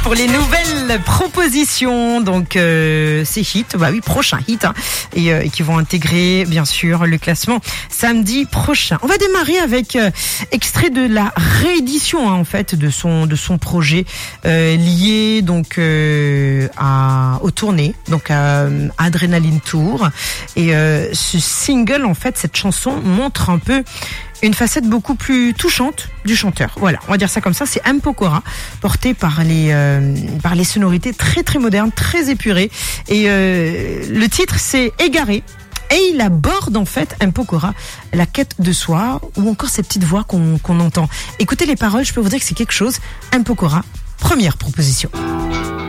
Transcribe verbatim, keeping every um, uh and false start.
pour les nouvelles propositions. Donc euh, ces hits, bah oui, prochains hits, hein, et, euh, et qui vont intégrer bien sûr le classement samedi prochain. On va démarrer avec euh, extrait de la réédition hein, en fait de son de son projet euh, lié donc euh, à aux tournées, donc à, à Adrenaline Tour. Et euh, ce single en fait, cette chanson montre un peu une facette beaucoup plus touchante du chanteur. Voilà, on va dire ça comme ça. C'est M. Pokora, porté par les euh, par les sonorités très très modernes, très épurées. Et euh, le titre c'est Égaré. Et il aborde en fait M. Pokora la quête de soi, ou encore ces petites voix qu'on qu'on entend. Écoutez les paroles, je peux vous dire que c'est quelque chose. M. Pokora, première proposition.